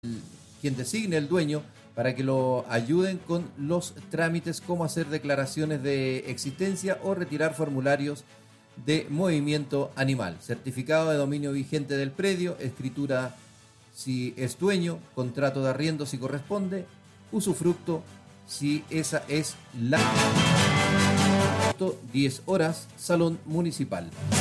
quien designe el dueño para que lo ayuden con los trámites como hacer declaraciones de existencia o retirar formularios de movimiento animal, certificado de dominio vigente del predio, escritura si es dueño, contrato de arriendo si corresponde, usufructo si esa es la 10 horas, salón municipal.